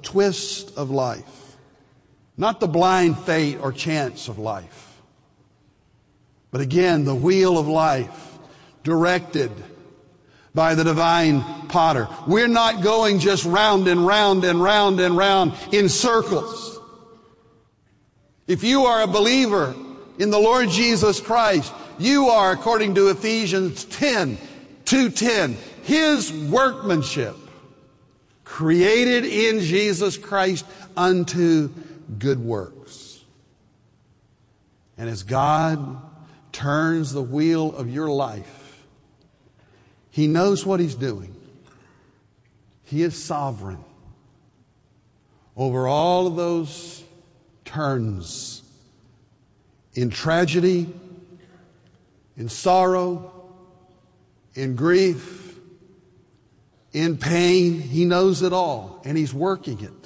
twist of life, not the blind fate or chance of life, but again, the wheel of life directed by the divine potter. We're not going just round and round and round and round in circles. If you are a believer in the Lord Jesus Christ, you are, according to Ephesians 2:10, His workmanship, created in Jesus Christ unto good works. And as God turns the wheel of your life, He knows what He's doing. He is sovereign over all of those turns in tragedy, in sorrow, in grief, in pain. He knows it all, and He's working it.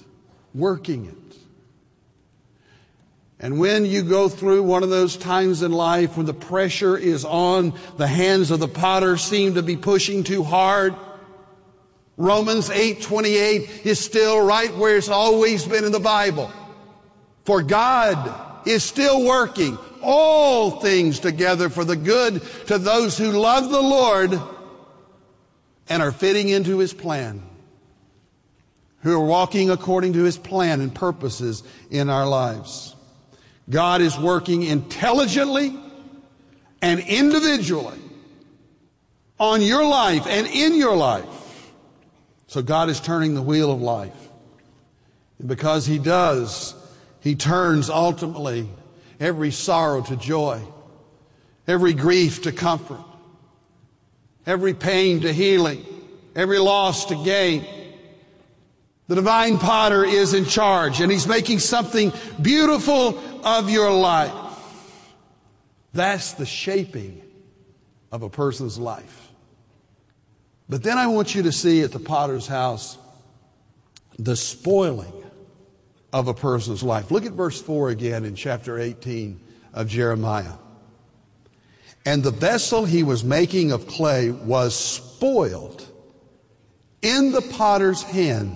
And when you go through one of those times in life when the pressure is on, the hands of the potter seem to be pushing too hard, Romans 8:28 is still right where it's always been in the Bible. For God is still working all things together for the good to those who love the Lord and are fitting into His plan, who are walking according to His plan and purposes in our lives. God is working intelligently and individually on your life and in your life. So God is turning the wheel of life. And because He does, He turns ultimately every sorrow to joy, every grief to comfort, every pain to healing, every loss to gain. The divine potter is in charge, and He's making something beautiful of your life. That's the shaping of a person's life. But then I want you to see at the potter's house the spoiling of a person's life. Look at verse 4 again in chapter 18 of Jeremiah. And the vessel he was making of clay was spoiled in the potter's hand.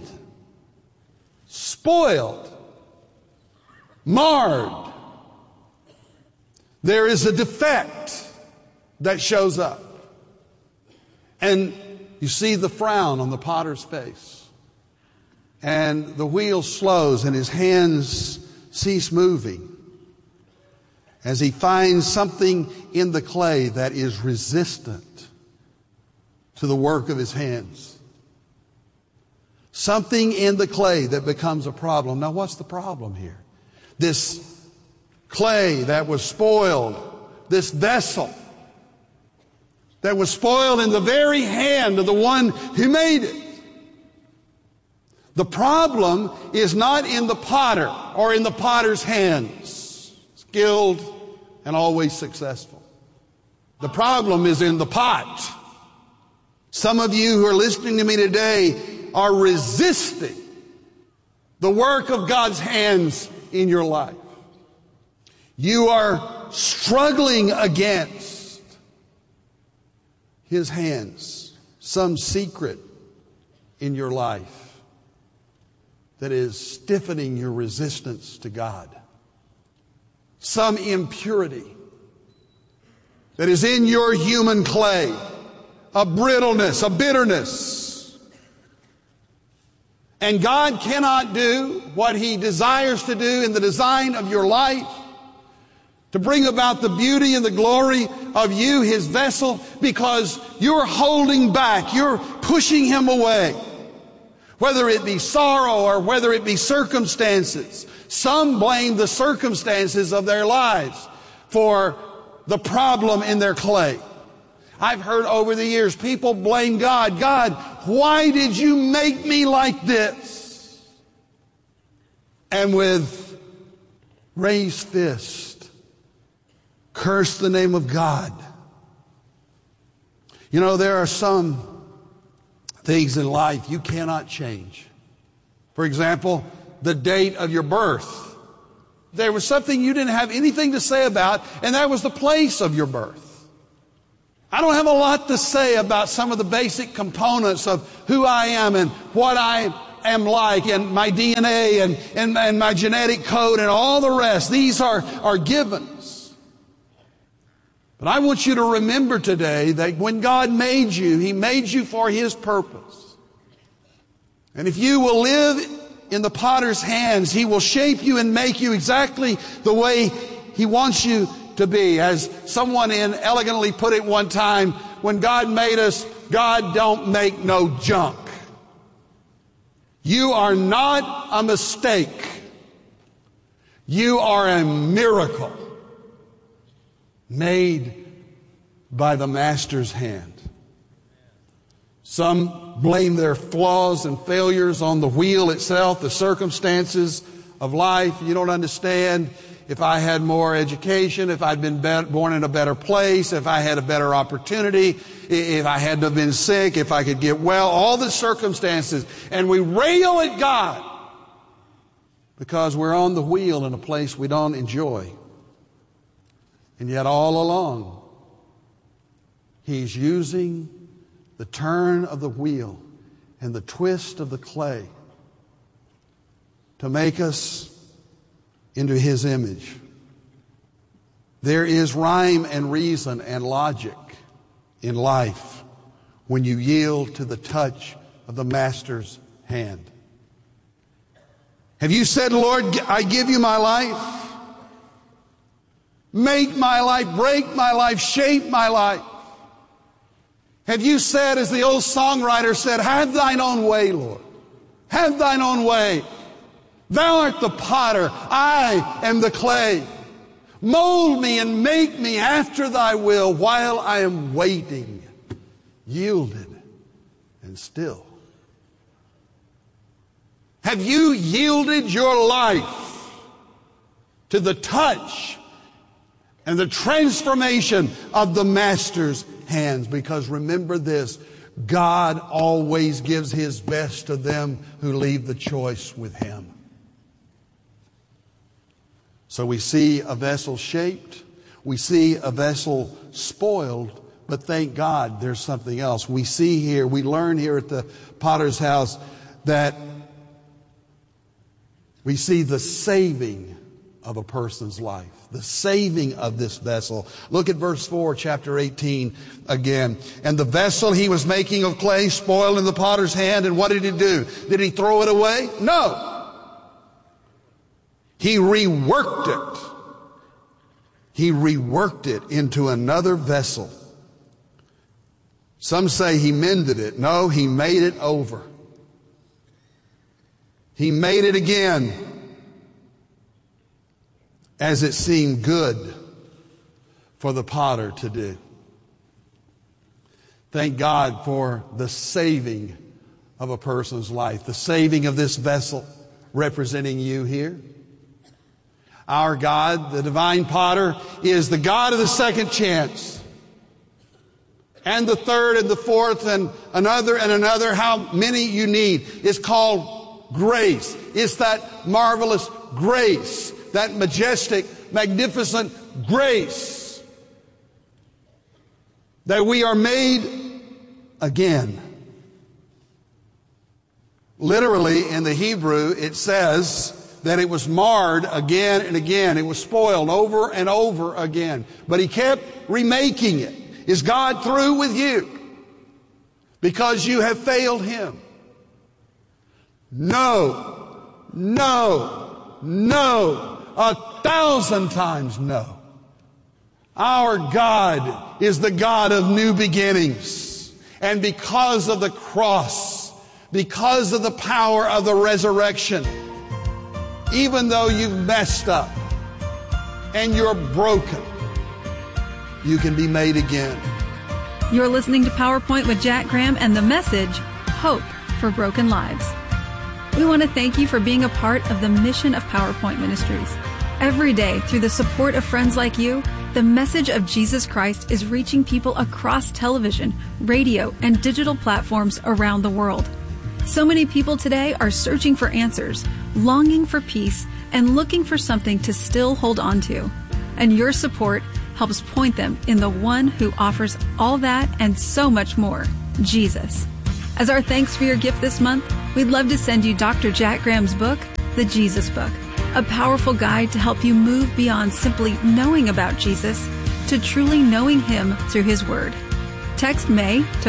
Spoiled. Marred. There is a defect that shows up. And you see the frown on the potter's face. And the wheel slows and his hands cease moving as he finds something in the clay that is resistant to the work of his hands. Something in the clay that becomes a problem. Now, what's the problem here? This clay that was spoiled, this vessel that was spoiled in the very hand of the one who made it. The problem is not in the potter or in the potter's hands, skilled and always successful. The problem is in the pot. Some of you who are listening to me today are resisting the work of God's hands in your life. You are struggling against His hands, some secret in your life that is stiffening your resistance to God. Some impurity that is in your human clay, a brittleness, a bitterness. And God cannot do what He desires to do in the design of your life to bring about the beauty and the glory of you, His vessel, because you're holding back, you're pushing Him away. Whether it be sorrow or whether it be circumstances. Some blame the circumstances of their lives for the problem in their clay. I've heard over the years people blame God. God, why did you make me like this? And with raised fist, curse the name of God. You know, there are some things in life you cannot change. For example, the date of your birth. There was something you didn't have anything to say about, and that was the place of your birth. I don't have a lot to say about some of the basic components of who I am and what I am like, and my DNA and my genetic code and all the rest. These are givens. But I want you to remember today that when God made you, He made you for His purpose. And if you will live in the potter's hands, He will shape you and make you exactly the way He wants you to be. As someone elegantly put it one time, when God made us, God don't make no junk. You are not a mistake. You are a miracle made by the Master's hand. Some blame their flaws and failures on the wheel itself, the circumstances of life. You don't understand. If I had more education, if I'd been born in a better place, if I had a better opportunity, if I hadn't have been sick, if I could get well, all the circumstances. And we rail at God because we're on the wheel in a place we don't enjoy. And yet all along, He's using the turn of the wheel and the twist of the clay to make us into His image. There is rhyme and reason and logic in life when you yield to the touch of the Master's hand. Have you said, Lord, I give you my life? Make my life, break my life, shape my life. Have you said, as the old songwriter said, have thine own way, Lord. Have thine own way. Thou art the potter, I am the clay. Mold me and make me after thy will while I am waiting, yielded and still. Have you yielded your life to the touch and the transformation of the Master's hands? Because remember this, God always gives His best to them who leave the choice with Him. So we see a vessel shaped, we see a vessel spoiled, but thank God there's something else. We see here, we learn here at the potter's house that we see the saving of a person's life, the saving of this vessel. Look at verse 4, chapter 18 again. And the vessel he was making of clay spoiled in the potter's hand, and what did he do? Did he throw it away? No. He reworked it. He reworked it into another vessel. Some say he mended it. No, he made it over. He made it again as it seemed good for the potter to do. Thank God for the saving of a person's life, the saving of this vessel representing you here. Our God, the divine potter, is the God of the second chance. And the third and the fourth and another and another, how many you need. It's called grace. It's that marvelous grace, that majestic, magnificent grace that we are made again. Literally in the Hebrew, it says that it was marred again and again. It was spoiled over and over again. But He kept remaking it. Is God through with you because you have failed Him? No, no, no. 1,000 times no. Our God is the God of new beginnings. And because of the cross, because of the power of the resurrection, even though you've messed up and you're broken, you can be made again. You're listening to PowerPoint with Jack Graham and the message, Hope for Broken Lives. We want to thank you for being a part of the mission of PowerPoint Ministries. Every day, through the support of friends like you, the message of Jesus Christ is reaching people across television, radio, and digital platforms around the world. So many people today are searching for answers, longing for peace, and looking for something to still hold on to. And your support helps point them in the one who offers all that and so much more, Jesus. As our thanks for your gift this month, we'd love to send you Dr. Jack Graham's book, The Jesus Book, a powerful guide to help you move beyond simply knowing about Jesus to truly knowing Him through His Word. Text MAY to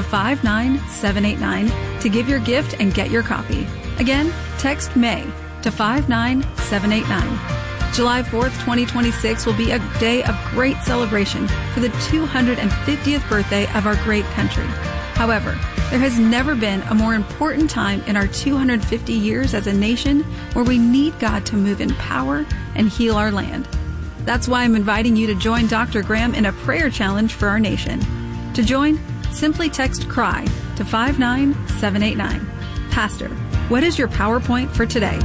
59789 to give your gift and get your copy. Again, text MAY to 59789. July 4th, 2026 will be a day of great celebration for the 250th birthday of our great country. However, there has never been a more important time in our 250 years as a nation where we need God to move in power and heal our land. That's why I'm inviting you to join Dr. Graham in a prayer challenge for our nation. To join, simply text CRY to 59789. Pastor, what is your PowerPoint for today?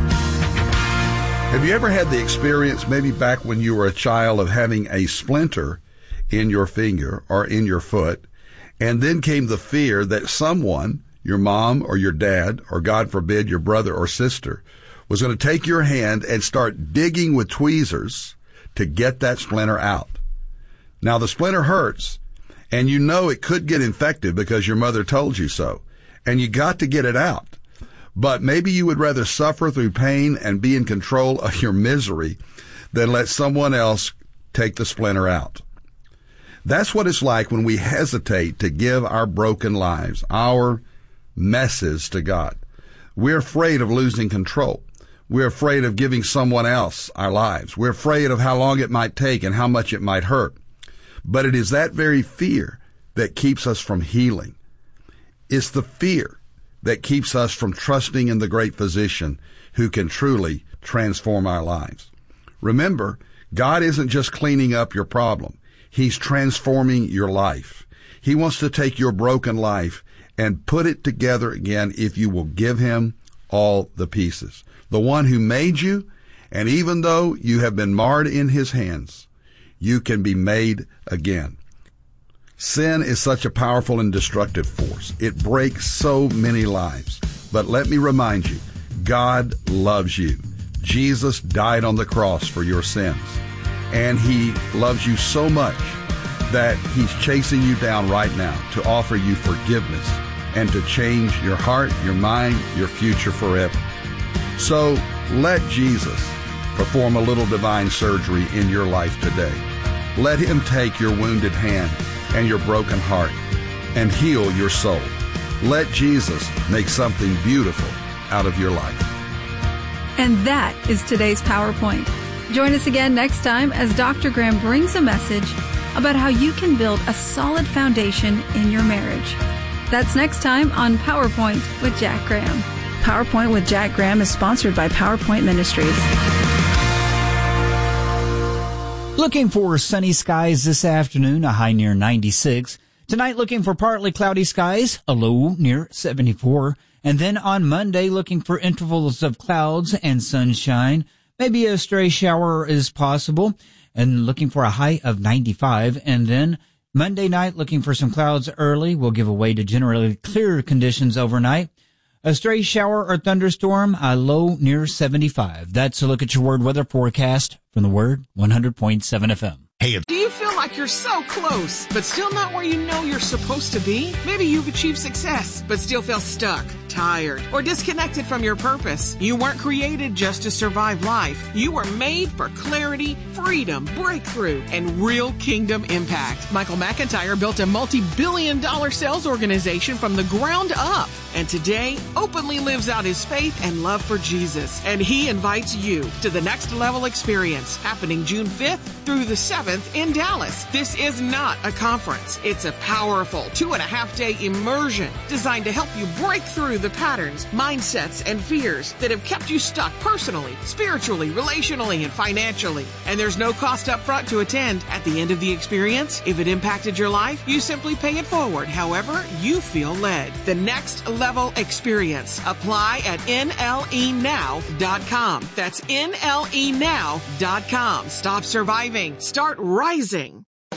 Have you ever had the experience, maybe back when you were a child, of having a splinter in your finger or in your foot, and then came the fear that someone, your mom or your dad, or God forbid, your brother or sister, was going to take your hand and start digging with tweezers to get that splinter out? Now, the splinter hurts, and you know it could get infected because your mother told you so, and you got to get it out. But maybe you would rather suffer through pain and be in control of your misery than let someone else take the splinter out. That's what it's like when we hesitate to give our broken lives, our messes, to God. We're afraid of losing control. We're afraid of giving someone else our lives. We're afraid of how long it might take and how much it might hurt. But it is that very fear that keeps us from healing. It's the fear that keeps us from trusting in the great physician who can truly transform our lives. Remember, God isn't just cleaning up your problem. He's transforming your life. He wants to take your broken life and put it together again if you will give Him all the pieces. The one who made you, and even though you have been marred in His hands, you can be made again. Sin is such a powerful and destructive force. It breaks so many lives. But let me remind you, God loves you. Jesus died on the cross for your sins. And He loves you so much that He's chasing you down right now to offer you forgiveness and to change your heart, your mind, your future forever. So let Jesus perform a little divine surgery in your life today. Let Him take your wounded hand and your broken heart and heal your soul. Let Jesus make something beautiful out of your life. And that is today's PowerPoint. Join us again next time as Dr. Graham brings a message about how you can build a solid foundation in your marriage. That's next time on PowerPoint with Jack Graham. PowerPoint with Jack Graham is sponsored by PowerPoint Ministries. Looking for sunny skies this afternoon, a high near 96. Tonight, looking for partly cloudy skies, a low near 74. And then on Monday, looking for intervals of clouds and sunshine. Maybe a stray shower is possible, and looking for a high of 95. And then Monday night, looking for some clouds early, will give way to generally clear conditions overnight. A stray shower or thunderstorm, a low near 75. That's a look at your Word weather forecast from the Word 100.7 FM. Hey, do you feel like you're so close, but still not where you know you're supposed to be? Maybe you've achieved success, but still feel stuck, tired, or disconnected from your purpose. You weren't created just to survive life. You were made for clarity, freedom, breakthrough, and real kingdom impact. Michael McIntyre built a multi-billion-dollar sales organization from the ground up, and today openly lives out his faith and love for Jesus. And he invites you to the Next Level Experience, happening June 5th through the 7th in Dallas. This is not a conference. It's a powerful 2.5-day immersion designed to help you break through the patterns, mindsets, and fears that have kept you stuck personally, spiritually, relationally, and financially. And there's no cost up front to attend. At the end of the experience, if it impacted your life, you simply pay it forward however you feel led. The Next Level Experience. Apply at NLEnow.com. That's NLEnow.com. Stop surviving. Start rising.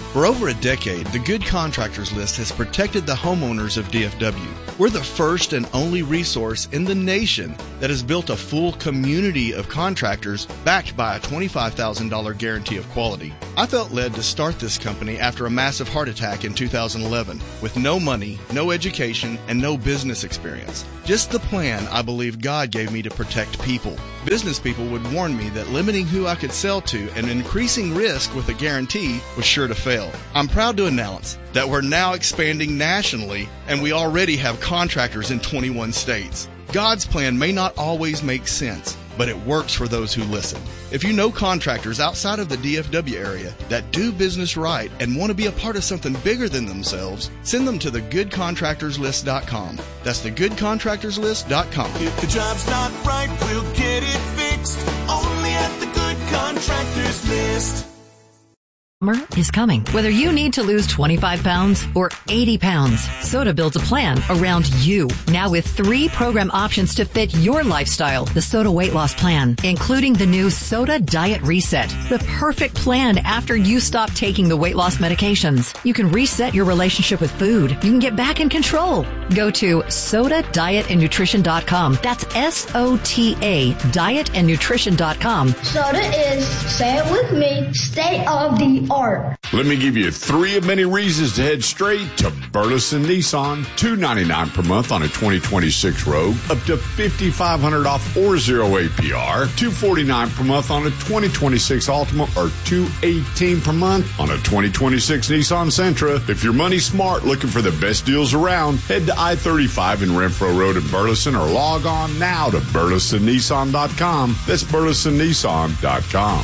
For over a decade, the Good Contractors List has protected the homeowners of DFW. We're the first and only resource in the nation that has built a full community of contractors backed by a $25,000 guarantee of quality. I felt led to start this company after a massive heart attack in 2011 with no money, no education, and no business experience. Just the plan I believe God gave me to protect people. Business people would warn me that limiting who I could sell to and increasing risk with a guarantee was sure to fail. I'm proud to announce that we're now expanding nationally, and we already have contractors in 21 states. God's plan may not always make sense, but it works for those who listen. If you know contractors outside of the DFW area that do business right and want to be a part of something bigger than themselves, send them to thegoodcontractorslist.com. That's thegoodcontractorslist.com. If the job's not right, we'll get it fixed. Only at the Good Contractors List. Summer is coming. Whether you need to lose 25 pounds or 80 pounds, SOTA builds a plan around you. Now with 3 program options to fit your lifestyle. The SOTA Weight Loss Plan, including the new SOTA Diet Reset. The perfect plan after you stop taking the weight loss medications. You can reset your relationship with food. You can get back in control. Go to SOTADietandNutrition.com. That's SOTA dietandnutrition.com. SOTA is, say it with me, state of the art. Let me give you 3 of many reasons to head straight to Burleson Nissan. $299 per month on a 2026 Rogue, up to $5,500 off or 0 APR. $249 per month on a 2026 Altima, or $218 per month on a 2026 Nissan Sentra. If you're money smart, looking for the best deals around, head to I-35 in Renfro Road in Burleson, or log on now to BurlesonNissan.com. That's BurlesonNissan.com.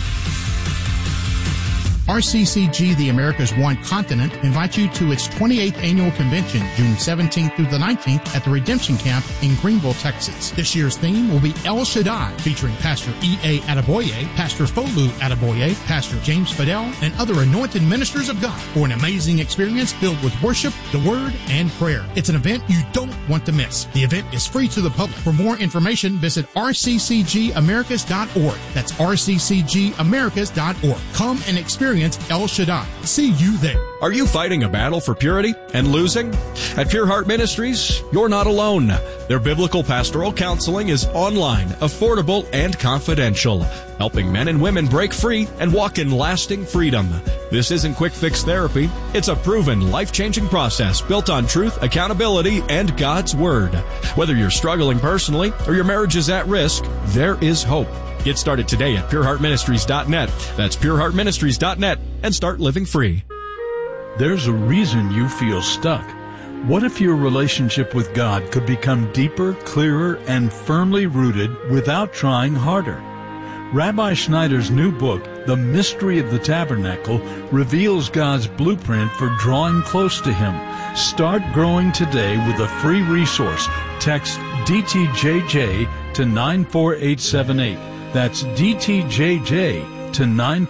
RCCG, the America's One Continent, invites you to its 28th annual convention, June 17th through the 19th at the Redemption Camp in Greenville, Texas. This year's theme will be El Shaddai, featuring Pastor E.A. Adeboye, Pastor Folu Adeboye, Pastor James Fidel, and other anointed ministers of God for an amazing experience filled with worship, the Word, and prayer. It's an event you don't want to miss. The event is free to the public. For more information, visit rccgamericas.org. That's rccgamericas.org. Come and experience El Shaddai. See you there. Are you fighting a battle for purity and losing? At Pure Heart Ministries, you're not alone. Their biblical pastoral counseling is online, affordable, and confidential, helping men and women break free and walk in lasting freedom. This isn't quick fix therapy. It's a proven, life-changing process built on truth, accountability, and God's Word. Whether you're struggling personally or your marriage is at risk, there is hope. Get started today at pureheartministries.net. That's pureheartministries.net, and start living free. There's a reason you feel stuck. What if your relationship with God could become deeper, clearer, and firmly rooted without trying harder? Rabbi Schneider's new book, The Mystery of the Tabernacle, reveals God's blueprint for drawing close to Him. Start growing today with a free resource. Text DTJJ to 94878. That's DTJJ to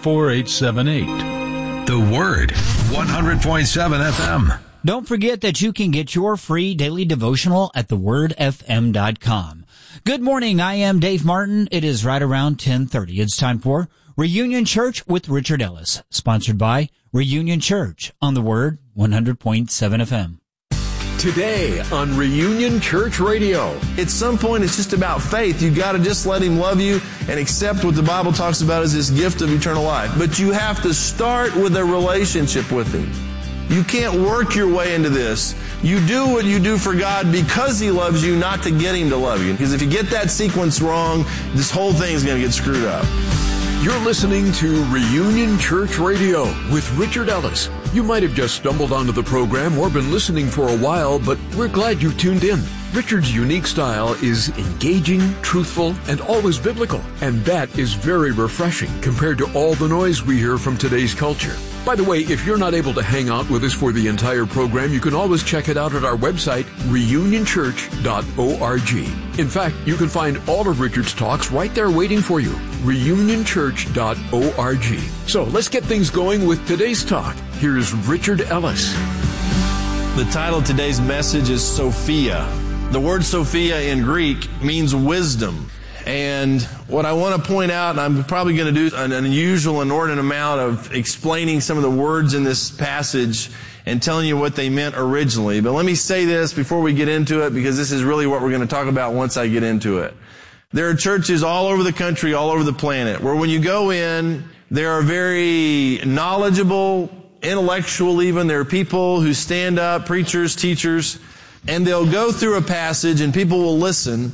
94878. The Word, 100.7 FM. Don't forget that you can get your free daily devotional at thewordfm.com. Good morning. I am Dave Martin. It is right around 10:30. It's time for Reunion Church with Richard Ellis, sponsored by Reunion Church on the Word, 100.7 FM. Today on Reunion Church Radio. At some point, it's just about faith. You got to just let Him love you and accept what the Bible talks about as this gift of eternal life. But you have to start with a relationship with Him. You can't work your way into this. You do what you do for God because He loves you, not to get Him to love you. Because if you get that sequence wrong, this whole thing is going to get screwed up. You're listening to Reunion Church Radio with Richard Ellis. You might have just stumbled onto the program or been listening for a while, but we're glad you tuned in. Richard's unique style is engaging, truthful, and always biblical. And that is very refreshing compared to all the noise we hear from today's culture. By the way, if you're not able to hang out with us for the entire program, you can always check it out at our website, reunionchurch.org. In fact, you can find all of Richard's talks right there waiting for you, reunionchurch.org. So let's get things going with today's talk. Here's Richard Ellis. The title of today's message is Sophia. The word Sophia in Greek means wisdom. And what I want to point out, and I'm probably going to do an unusual, inordinate amount of explaining some of the words in this passage and telling you what they meant originally. But let me say this before we get into it, because this is really what we're going to talk about once I get into it. There are churches all over the country, all over the planet, where when you go in, there are very knowledgeable, intellectual even. There are people who stand up, preachers, teachers, and they'll go through a passage and people will listen,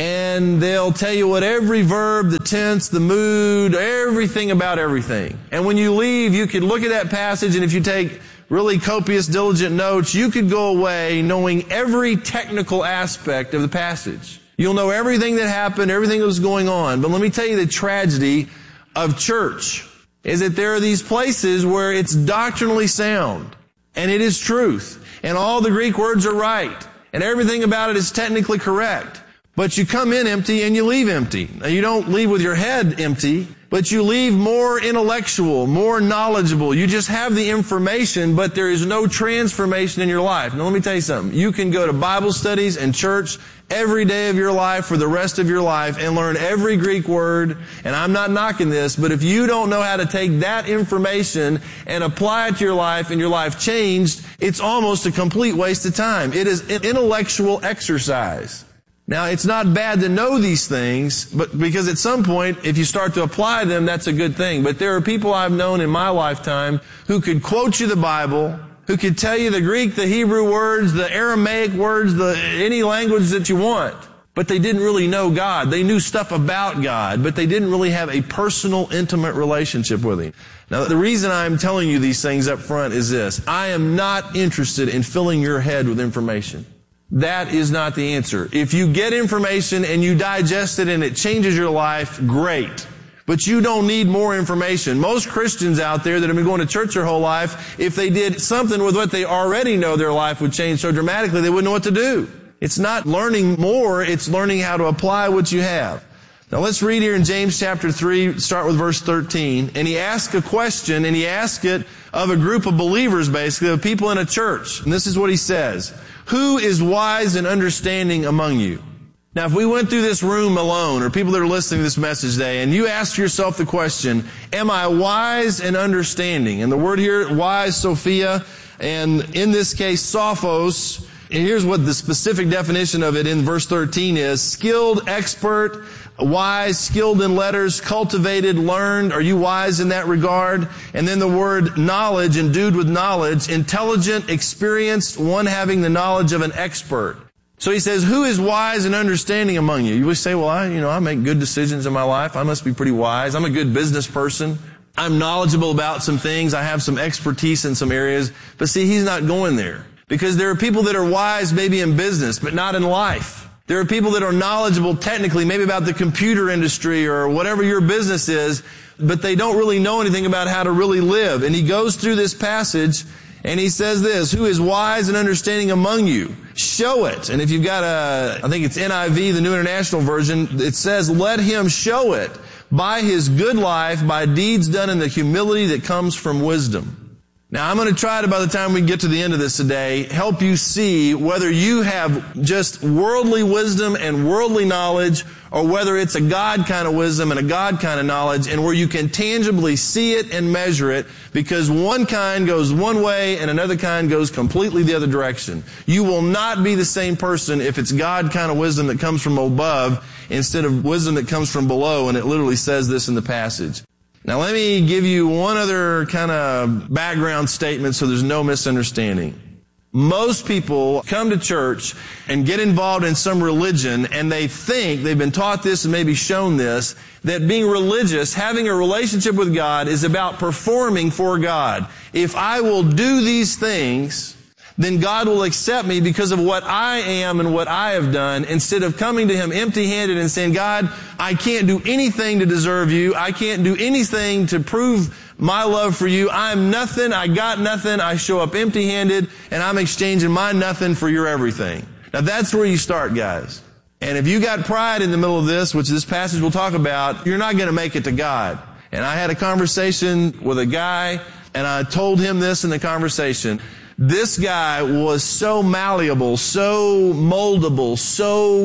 and they'll tell you what every verb, the tense, the mood, everything about everything. And when you leave, you could look at that passage, and if you take really copious, diligent notes, you could go away knowing every technical aspect of the passage. You'll know everything that happened, everything that was going on. But let me tell you the tragedy of church is that there are these places where it's doctrinally sound, and it is truth, and all the Greek words are right, and everything about it is technically correct. But you come in empty and you leave empty. Now, you don't leave with your head empty, but you leave more intellectual, more knowledgeable. You just have the information, but there is no transformation in your life. Now, let me tell you something. You can go to Bible studies and church every day of your life for the rest of your life and learn every Greek word, and I'm not knocking this, but if you don't know how to take that information and apply it to your life and your life changed, it's almost a complete waste of time. It is an intellectual exercise. Now, it's not bad to know these things, but because at some point, if you start to apply them, that's a good thing. But there are people I've known in my lifetime who could quote you the Bible, who could tell you the Greek, the Hebrew words, the Aramaic words, any language that you want. But they didn't really know God. They knew stuff about God, but they didn't really have a personal, intimate relationship with Him. Now, the reason I'm telling you these things up front is this. I am not interested in filling your head with information. That is not the answer. If you get information and you digest it and it changes your life, great. But you don't need more information. Most Christians out there that have been going to church their whole life, if they did something with what they already know, their life would change so dramatically they wouldn't know what to do. It's not learning more, it's learning how to apply what you have. Now let's read here in James chapter 3, start with verse 13. And he asked a question, and he asked it of a group of believers, basically, of people in a church. And this is what he says. Who is wise and understanding among you? Now, if we went through this room alone, or people that are listening to this message today, and you asked yourself the question, am I wise and understanding? And the word here, wise, Sophia, and in this case, sophos. And here's what the specific definition of it in verse 13 is. Skilled, expert, wise, skilled in letters, cultivated, learned. Are you wise in that regard? And then the word knowledge, endued with knowledge, intelligent, experienced, one having the knowledge of an expert. So he says, who is wise and understanding among you? You would say, well, I make good decisions in my life. I must be pretty wise. I'm a good business person. I'm knowledgeable about some things. I have some expertise in some areas. But see, he's not going there. Because there are people that are wise maybe in business, but not in life. There are people that are knowledgeable technically, maybe about the computer industry or whatever your business is, but they don't really know anything about how to really live. And he goes through this passage and he says this, who is wise and understanding among you? Show it. And if you've got I think it's NIV, the New International Version, it says, let him show it by his good life, by deeds done in the humility that comes from wisdom. Now, I'm going to try to, by the time we get to the end of this today, help you see whether you have just worldly wisdom and worldly knowledge, or whether it's a God kind of wisdom and a God kind of knowledge, and where you can tangibly see it and measure it, because one kind goes one way and another kind goes completely the other direction. You will not be the same person if it's God kind of wisdom that comes from above instead of wisdom that comes from below, and it literally says this in the passage. Now let me give you one other kind of background statement so there's no misunderstanding. Most people come to church and get involved in some religion, and they think, they've been taught this and maybe shown this, that being religious, having a relationship with God, is about performing for God. If I will do these things, then God will accept me because of what I am and what I have done, instead of coming to Him empty-handed and saying, God, I can't do anything to deserve you. I can't do anything to prove my love for you. I'm nothing. I got nothing. I show up empty-handed, and I'm exchanging my nothing for your everything. Now that's where you start, guys. And if you got pride in the middle of this, which this passage will talk about, you're not going to make it to God. And I had a conversation with a guy, and I told him this in the conversation. This guy was so malleable, so moldable, so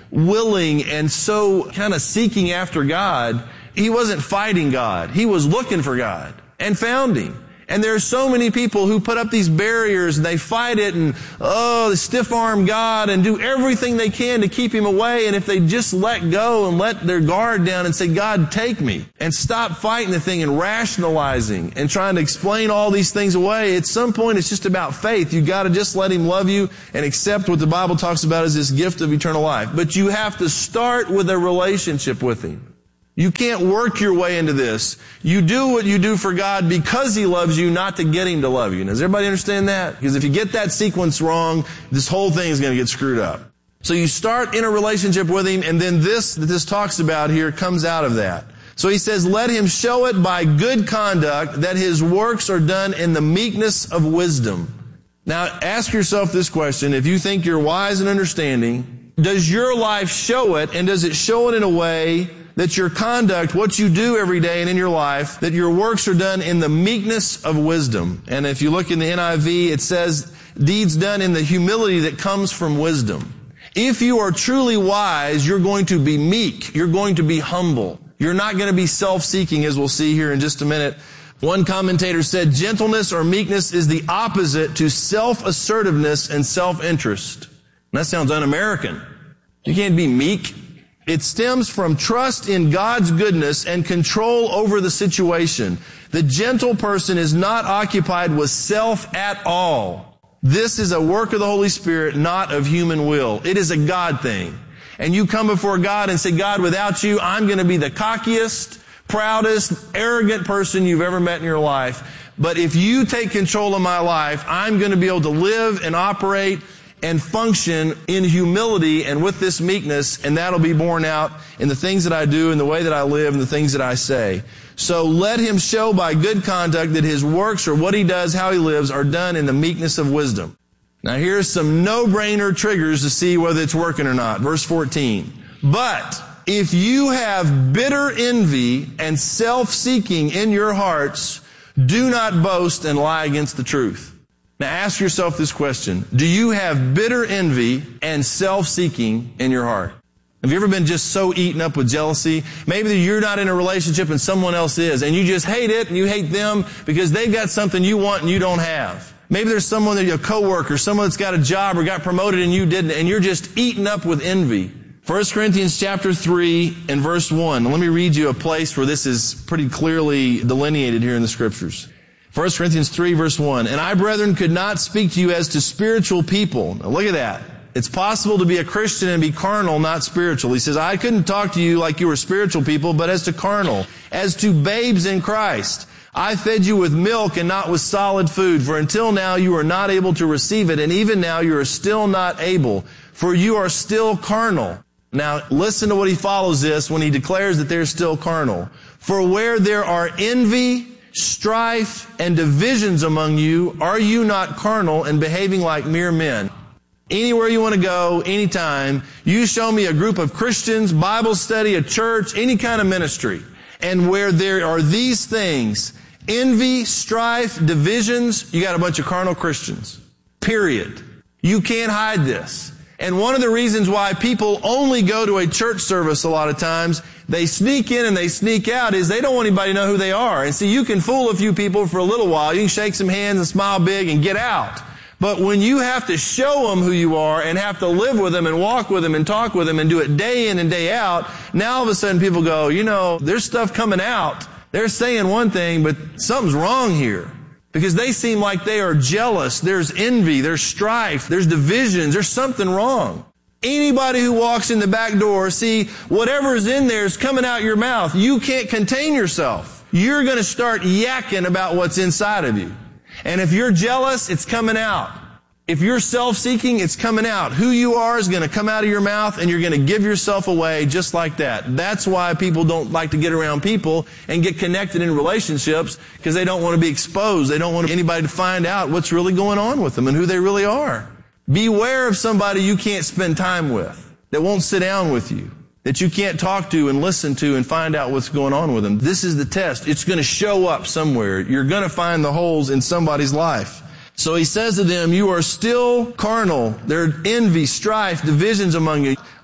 willing and so kind of seeking after God, he wasn't fighting God. He was looking for God and found him. And there are so many people who put up these barriers and they fight it and, they stiff-arm God and do everything they can to keep him away. And if they just let go and let their guard down and say, God, take me, and stop fighting the thing and rationalizing and trying to explain all these things away, at some point it's just about faith. You got to just let him love you and accept what the Bible talks about as this gift of eternal life. But you have to start with a relationship with him. You can't work your way into this. You do what you do for God because he loves you, not to get him to love you. Does everybody understand that? Because if you get that sequence wrong, this whole thing is going to get screwed up. So you start in a relationship with him, and then this that this talks about here comes out of that. So he says, let him show it by good conduct that his works are done in the meekness of wisdom. Now ask yourself this question. If you think you're wise and understanding, does your life show it, and does it show it in a way that your conduct, what you do every day and in your life, that your works are done in the meekness of wisdom? And if you look in the NIV, it says, deeds done in the humility that comes from wisdom. If you are truly wise, you're going to be meek. You're going to be humble. You're not going to be self-seeking, as we'll see here in just a minute. One commentator said, gentleness or meekness is the opposite to self-assertiveness and self-interest. And that sounds un-American. You can't be meek. It stems from trust in God's goodness and control over the situation. The gentle person is not occupied with self at all. This is a work of the Holy Spirit, not of human will. It is a God thing. And you come before God and say, God, without you, I'm going to be the cockiest, proudest, arrogant person you've ever met in your life. But if you take control of my life, I'm going to be able to live and operate and function in humility and with this meekness, and that'll be borne out in the things that I do and the way that I live and the things that I say. So let him show by good conduct that his works or what he does, how he lives, are done in the meekness of wisdom. Now here's some no-brainer triggers to see whether it's working or not. Verse 14. But if you have bitter envy and self-seeking in your hearts, do not boast and lie against the truth. Now ask yourself this question. Do you have bitter envy and self-seeking in your heart? Have you ever been just so eaten up with jealousy? Maybe you're not in a relationship and someone else is, and you just hate it and you hate them because they've got something you want and you don't have. Maybe there's someone that a coworker, someone that's got a job or got promoted and you didn't, and you're just eaten up with envy. 1 Corinthians chapter 3 and verse 1. Now let me read you a place where this is pretty clearly delineated here in the Scriptures. 1 Corinthians 3 verse 1. And I, brethren, could not speak to you as to spiritual people. Now look at that. It's possible to be a Christian and be carnal, not spiritual. He says, I couldn't talk to you like you were spiritual people, but as to carnal, as to babes in Christ. I fed you with milk and not with solid food, for until now you are not able to receive it, and even now you are still not able, for you are still carnal. Now listen to what he follows this when he declares that they're still carnal. For where there are envy, strife, and divisions among you, are you not carnal and behaving like mere men? Anywhere you want to go, anytime, you show me a group of Christians, Bible study, a church, any kind of ministry, and where there are these things, envy, strife, divisions, you got a bunch of carnal Christians. Period. You can't hide this. And one of the reasons why people only go to a church service a lot of times, they sneak in and they sneak out, is they don't want anybody to know who they are. And see, you can fool a few people for a little while. You can shake some hands and smile big and get out. But when you have to show them who you are and have to live with them and walk with them and talk with them and do it day in and day out, now all of a sudden people go, there's stuff coming out. They're saying one thing, but something's wrong here. Because they seem like they are jealous. There's envy. There's strife. There's divisions. There's something wrong. Anybody who walks in the back door, see, whatever is in there is coming out your mouth. You can't contain yourself. You're going to start yakking about what's inside of you. And if you're jealous, it's coming out. If you're self-seeking, it's coming out. Who you are is going to come out of your mouth, and you're going to give yourself away just like that. That's why people don't like to get around people and get connected in relationships, because they don't want to be exposed. They don't want anybody to find out what's really going on with them and who they really are. Beware of somebody you can't spend time with, that won't sit down with you, that you can't talk to and listen to and find out what's going on with them. This is the test. It's going to show up somewhere. You're going to find the holes in somebody's life. So he says to them, you are still carnal. There are envy, strife, divisions among you.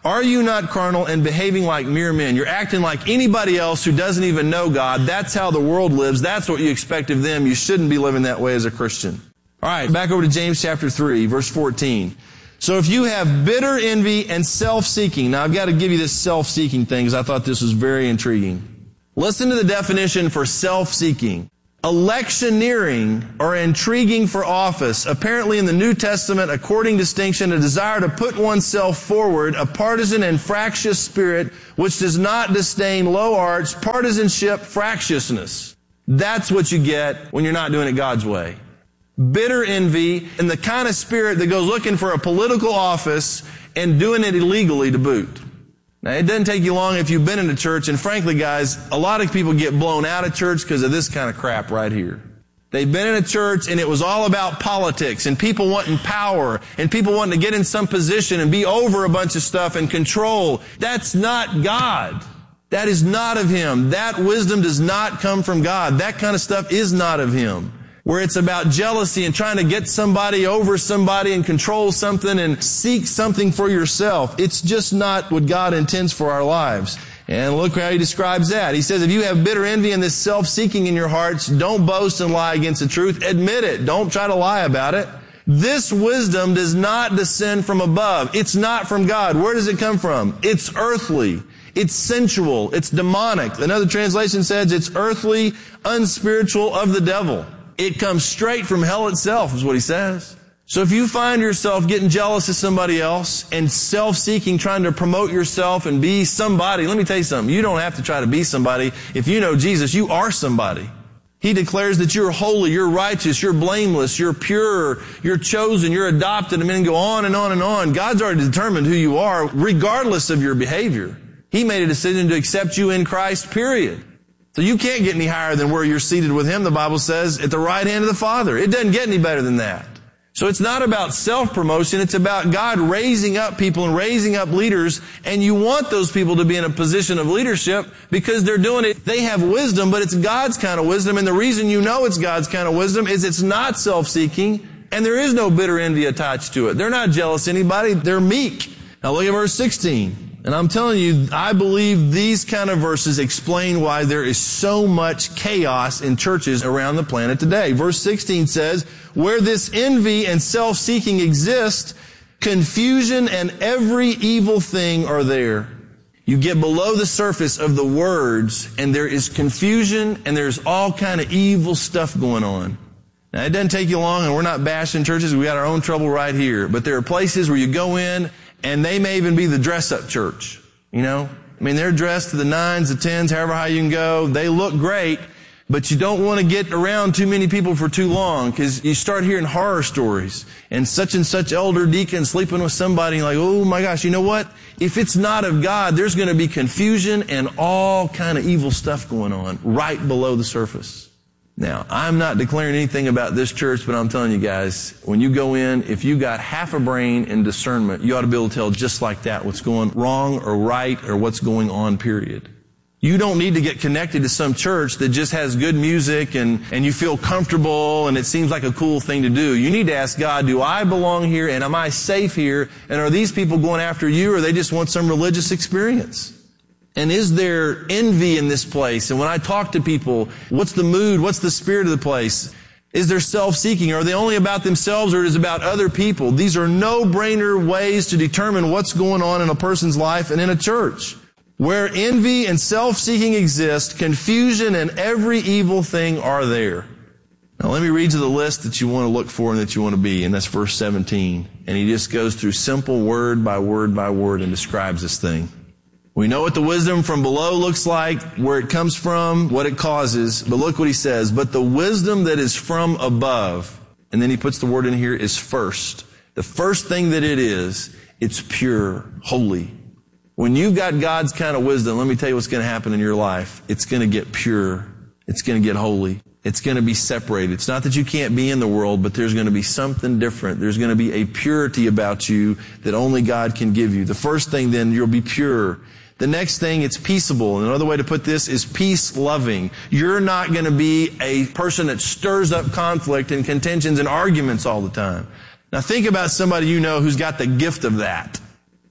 Are you not carnal and behaving like mere men? You're acting like anybody else who doesn't even know God. That's how the world lives. That's what you expect of them. You shouldn't be living that way as a Christian. All right, back over to James chapter 3, verse 14. So if you have bitter envy and self-seeking, now I've got to give you this self-seeking thing because I thought this was very intriguing. Listen to the definition for self-seeking. Electioneering or intriguing for office. Apparently in the New Testament, according distinction, a desire to put oneself forward, a partisan and fractious spirit which does not disdain low arts, partisanship, fractiousness. That's what you get when you're not doing it God's way. Bitter envy and the kind of spirit that goes looking for a political office and doing it illegally to boot. Now, it doesn't take you long if you've been in a church, and frankly, guys, a lot of people get blown out of church because of this kind of crap right here. They've been in a church, and it was all about politics, and people wanting power, and people wanting to get in some position and be over a bunch of stuff and control. That's not God. That is not of Him. That wisdom does not come from God. That kind of stuff is not of Him. Where it's about jealousy and trying to get somebody over somebody and control something and seek something for yourself. It's just not what God intends for our lives. And look how He describes that. He says, if you have bitter envy and this self-seeking in your hearts, don't boast and lie against the truth. Admit it. Don't try to lie about it. This wisdom does not descend from above. It's not from God. Where does it come from? It's earthly. It's sensual. It's demonic. Another translation says it's earthly, unspiritual, of the devil. It comes straight from hell itself, is what he says. So if you find yourself getting jealous of somebody else and self-seeking, trying to promote yourself and be somebody, let me tell you something. You don't have to try to be somebody. If you know Jesus, you are somebody. He declares that you're holy, you're righteous, you're blameless, you're pure, you're chosen, you're adopted, and then go on and on and on. God's already determined who you are, regardless of your behavior. He made a decision to accept you in Christ, period. So you can't get any higher than where you're seated with Him, the Bible says, at the right hand of the Father. It doesn't get any better than that. So it's not about self-promotion. It's about God raising up people and raising up leaders. And you want those people to be in a position of leadership because they're doing it. They have wisdom, but it's God's kind of wisdom. And the reason you know it's God's kind of wisdom is it's not self-seeking and there is no bitter envy attached to it. They're not jealous of anybody. They're meek. Now look at verse 16. And I'm telling you, I believe these kind of verses explain why there is so much chaos in churches around the planet today. Verse 16 says, where this envy and self-seeking exist, confusion and every evil thing are there. You get below the surface of the words, and there is confusion, and there's all kind of evil stuff going on. Now, it doesn't take you long, and we're not bashing churches. We got our own trouble right here. But there are places where you go in, and they may even be the dress-up church, you know? I mean, they're dressed to the 9s, the 10s, however high you can go. They look great, but you don't want to get around too many people for too long because you start hearing horror stories and such elder deacon sleeping with somebody and like, oh my gosh, you know what? If it's not of God, there's going to be confusion and all kind of evil stuff going on right below the surface. Now, I'm not declaring anything about this church, but I'm telling you guys, when you go in, if you got half a brain and discernment, you ought to be able to tell just like that what's going wrong or right or what's going on, period. You don't need to get connected to some church that just has good music and you feel comfortable and it seems like a cool thing to do. You need to ask God, do I belong here and am I safe here? And are these people going after you or they just want some religious experience? And is there envy in this place? And when I talk to people, what's the mood? What's the spirit of the place? Is there self-seeking? Are they only about themselves or is it about other people? These are no-brainer ways to determine what's going on in a person's life and in a church. Where envy and self-seeking exist, confusion and every evil thing are there. Now let me read you the list that you want to look for and that you want to be, and that's verse 17. And he just goes through simple word by word by word and describes this thing. We know what the wisdom from below looks like, where it comes from, what it causes. But look what he says. But the wisdom that is from above, and then he puts the word in here, is first. The first thing that it is, it's pure, holy. When you've got God's kind of wisdom, let me tell you what's going to happen in your life. It's going to get pure. It's going to get holy. It's going to be separated. It's not that you can't be in the world, but there's going to be something different. There's going to be a purity about you that only God can give you. The first thing then, you'll be pure. The next thing, it's peaceable. And another way to put this is peace-loving. You're not going to be a person that stirs up conflict and contentions and arguments all the time. Now think about somebody you know who's got the gift of that.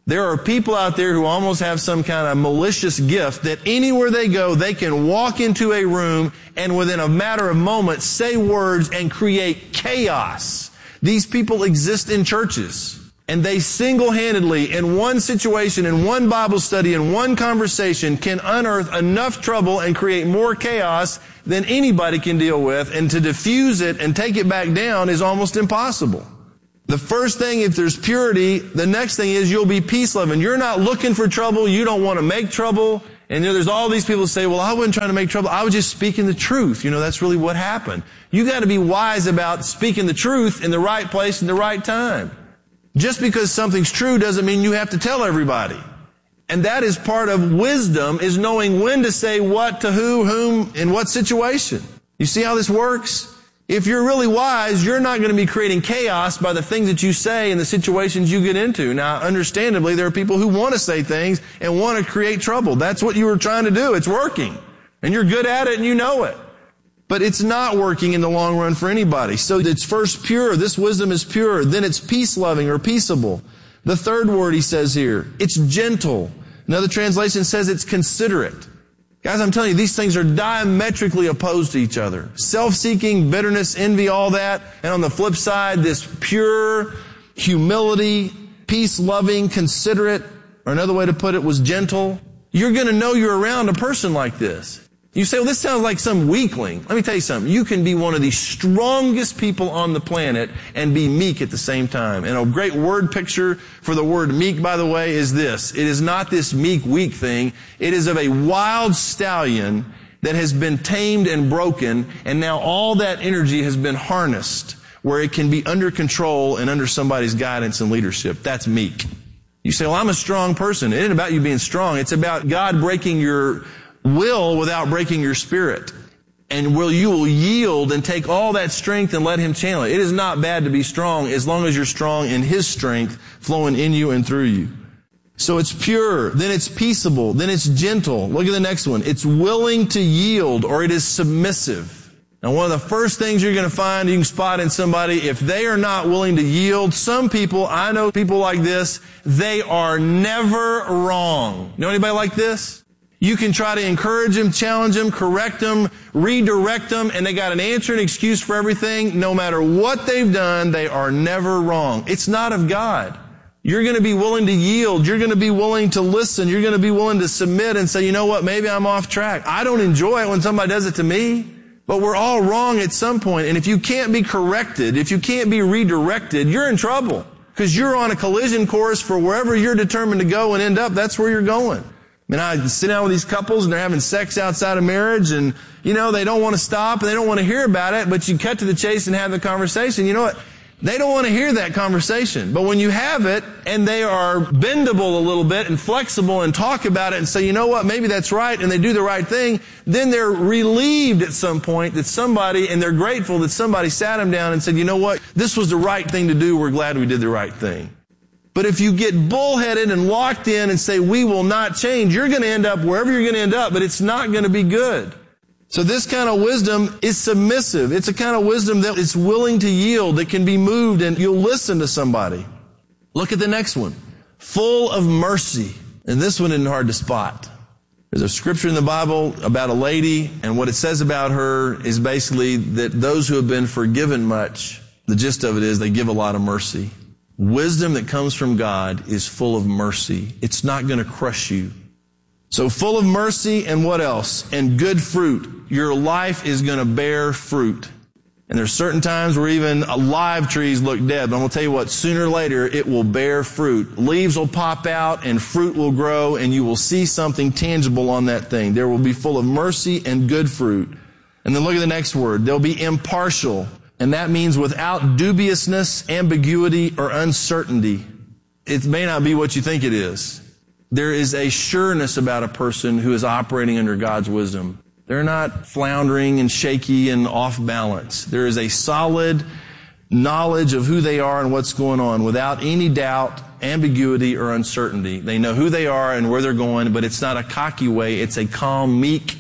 There are people out there who almost have some kind of malicious gift that anywhere they go, they can walk into a room and within a matter of moments say words and create chaos. These people exist in churches. And they single-handedly, in one situation, in one Bible study, in one conversation, can unearth enough trouble and create more chaos than anybody can deal with. And to diffuse it and take it back down is almost impossible. The first thing, if there's purity, the next thing is you'll be peace-loving. You're not looking for trouble. You don't want to make trouble. And there's all these people who say, well, I wasn't trying to make trouble. I was just speaking the truth. That's really what happened. You got to be wise about speaking the truth in the right place and the right time. Just because something's true doesn't mean you have to tell everybody. And that is part of wisdom, is knowing when to say what to who, whom, in what situation. You see how this works? If you're really wise, you're not going to be creating chaos by the things that you say and the situations you get into. Now, understandably, there are people who want to say things and want to create trouble. That's what you were trying to do. It's working. And you're good at it and you know it. But it's not working in the long run for anybody. So it's first pure. This wisdom is pure. Then it's peace-loving or peaceable. The third word he says here, it's gentle. Another translation says it's considerate. Guys, I'm telling you, these things are diametrically opposed to each other. Self-seeking, bitterness, envy, all that. And on the flip side, this pure humility, peace-loving, considerate, or another way to put it was gentle. You're going to know you're around a person like this. You say, well, this sounds like some weakling. Let me tell you something. You can be one of the strongest people on the planet and be meek at the same time. And a great word picture for the word meek, by the way, is this. It is not this meek, weak thing. It is of a wild stallion that has been tamed and broken, and now all that energy has been harnessed where it can be under control and under somebody's guidance and leadership. That's meek. You say, well, I'm a strong person. It ain't about you being strong. It's about God breaking your will without breaking your spirit. And you will yield and take all that strength and let Him channel it. It is not bad to be strong as long as you're strong in His strength flowing in you and through you. So it's pure, then it's peaceable, then it's gentle. Look at the next one. It's willing to yield, or it is submissive. Now, one of the first things you're going to find you can spot in somebody, if they are not willing to yield, some people, I know people like this, they are never wrong. Know anybody like this? You can try to encourage them, challenge them, correct them, redirect them, and they got an answer and excuse for everything. No matter what they've done, they are never wrong. It's not of God. You're going to be willing to yield. You're going to be willing to listen. You're going to be willing to submit and say, you know what, maybe I'm off track. I don't enjoy it when somebody does it to me, but we're all wrong at some point. And if you can't be corrected, if you can't be redirected, you're in trouble because you're on a collision course for wherever you're determined to go and end up. That's where you're going. I sit down with these couples and they're having sex outside of marriage and, they don't want to stop and they don't want to hear about it, but you cut to the chase and have the conversation. You know what? They don't want to hear that conversation. But when you have it and they are bendable a little bit and flexible and talk about it and say, you know what, maybe that's right, and they do the right thing, then they're relieved at some point that somebody, and they're grateful that somebody sat them down and said, you know what, this was the right thing to do. We're glad we did the right thing. But if you get bullheaded and locked in and say, we will not change, you're going to end up wherever you're going to end up, but it's not going to be good. So this kind of wisdom is submissive. It's a kind of wisdom that is willing to yield, that can be moved, and you'll listen to somebody. Look at the next one. Full of mercy. And this one isn't hard to spot. There's a scripture in the Bible about a lady, and what it says about her is basically that those who have been forgiven much, the gist of it is they give a lot of mercy. Wisdom that comes from God is full of mercy. It's not going to crush you. So full of mercy, and what else? And good fruit. Your life is going to bear fruit. And there's certain times where even live trees look dead. But I'm going to tell you what, sooner or later it will bear fruit. Leaves will pop out and fruit will grow, and you will see something tangible on that thing. There will be full of mercy and good fruit. And then look at the next word. They'll be impartial. And that means without dubiousness, ambiguity, or uncertainty. It may not be what you think it is. There is a sureness about a person who is operating under God's wisdom. They're not floundering and shaky and off balance. There is a solid knowledge of who they are and what's going on without any doubt, ambiguity, or uncertainty. They know who they are and where they're going, but it's not a cocky way. It's a calm, meek,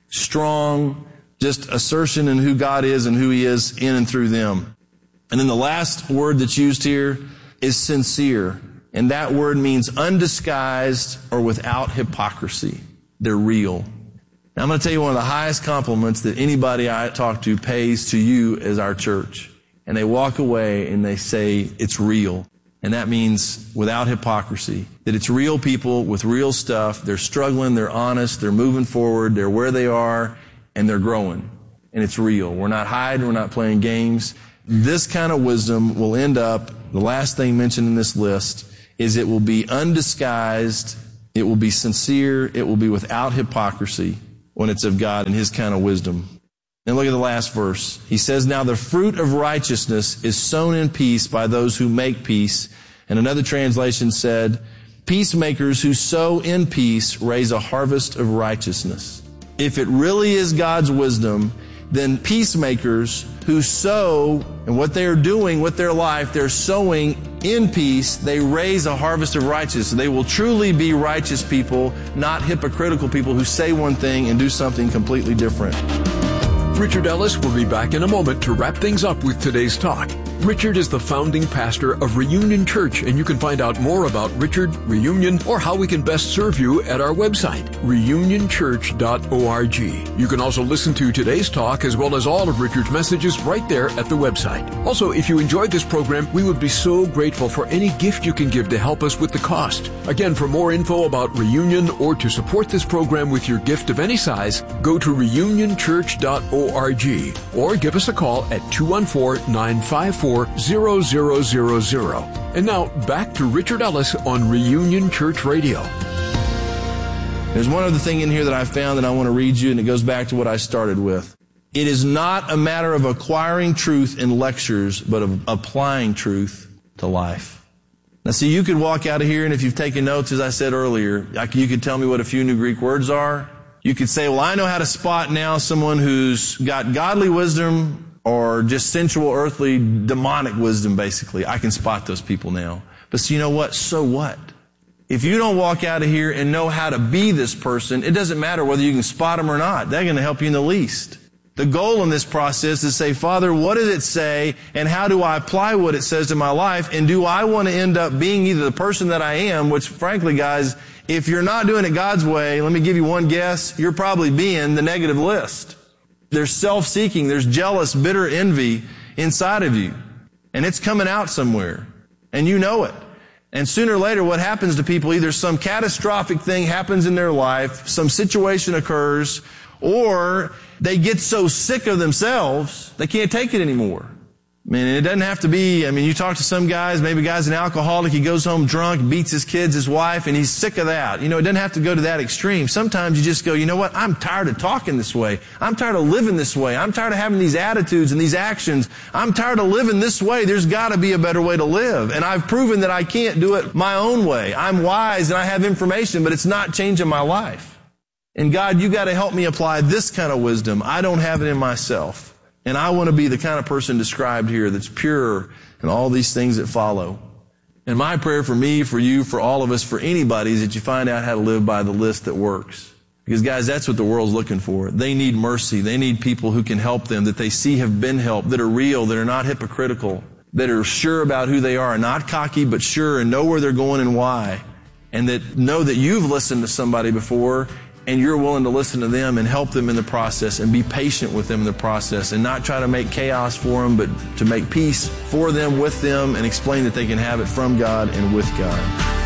strong, just assertion in who God is and who He is in and through them. And then the last word that's used here is sincere. And that word means undisguised or without hypocrisy. They're real. Now, I'm going to tell you one of the highest compliments that anybody I talk to pays to you as our church. And they walk away and they say, it's real. And that means without hypocrisy. That it's real people with real stuff. They're struggling, they're honest, they're moving forward, they're where they are, and they're growing. And it's real. We're not hiding, we're not playing games. This kind of wisdom will end up, the last thing mentioned in this list, is it will be undisguised, it will be sincere, it will be without hypocrisy when it's of God and His kind of wisdom. And look at the last verse. He says, now the fruit of righteousness is sown in peace by those who make peace. And another translation said, peacemakers who sow in peace raise a harvest of righteousness. If it really is God's wisdom, then peacemakers who sow, and what they are doing with their life, they're sowing in peace, they raise a harvest of righteousness. They will truly be righteous people, not hypocritical people who say one thing and do something completely different. Richard Ellis will be back in a moment to wrap things up with today's talk. Richard is the founding pastor of Reunion Church, and you can find out more about Richard, Reunion, or how we can best serve you at our website, reunionchurch.org. You can also listen to today's talk as well as all of Richard's messages right there at the website. Also, if you enjoyed this program, we would be so grateful for any gift you can give to help us with the cost. Again, for more info about Reunion or to support this program with your gift of any size, go to reunionchurch.org or give us a call at 214-954-0000. And now, back to Richard Ellis on Reunion Church Radio. There's one other thing in here that I found that I want to read you, and it goes back to what I started with. It is not a matter of acquiring truth in lectures, but of applying truth to life. Now, see, you could walk out of here, and if you've taken notes, as I said earlier, you could tell me what a few new Greek words are. You could say, well, I know how to spot now someone who's got godly wisdom or just sensual, earthly, demonic wisdom, basically. I can spot those people now. But so you know what? So what? If you don't walk out of here and know how to be this person, it doesn't matter whether you can spot them or not. They're going to help you in the least. The goal in this process is to say, Father, what does it say, and how do I apply what it says to my life, and do I want to end up being either the person that I am, which frankly, guys, if you're not doing it God's way, let me give you one guess, you're probably being the negative list. There's self-seeking, there's jealous, bitter envy inside of you. And it's coming out somewhere. And you know it. And sooner or later, what happens to people, either some catastrophic thing happens in their life, some situation occurs, or they get so sick of themselves, they can't take it anymore. I mean, it doesn't have to be, you talk to some guys, maybe a guy's an alcoholic, he goes home drunk, beats his kids, his wife, and he's sick of that. It doesn't have to go to that extreme. Sometimes you just go, you know what, I'm tired of talking this way. I'm tired of living this way. I'm tired of having these attitudes and these actions. I'm tired of living this way. There's got to be a better way to live. And I've proven that I can't do it my own way. I'm wise and I have information, but it's not changing my life. And God, you got to help me apply this kind of wisdom. I don't have it in myself. And I want to be the kind of person described here that's pure and all these things that follow. And my prayer for me, for you, for all of us, for anybody is that you find out how to live by the list that works. Because guys, that's what the world's looking for. They need mercy. They need people who can help them, that they see have been helped, that are real, that are not hypocritical, that are sure about who they are, not cocky, but sure and know where they're going and why. And that know that you've listened to somebody before and you're willing to listen to them and help them in the process and be patient with them in the process and not try to make chaos for them, but to make peace for them, with them, and explain that they can have it from God and with God.